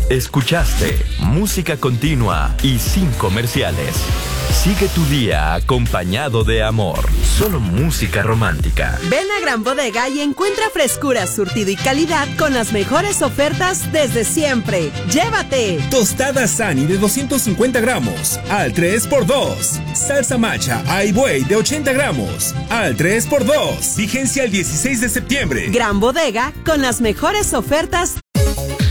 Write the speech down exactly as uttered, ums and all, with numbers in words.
Escuchaste música continua y sin comerciales. Sigue tu día acompañado de amor. Solo música romántica. Ven a Gran Bodega y encuentra frescura, surtido y calidad con las mejores ofertas desde siempre. ¡Llévate! Tostada Sani de doscientos cincuenta gramos al tres por dos. Salsa macha Ay Buey de ochenta gramos al tres por dos. Vigencia el dieciséis de septiembre. Gran Bodega con las mejores ofertas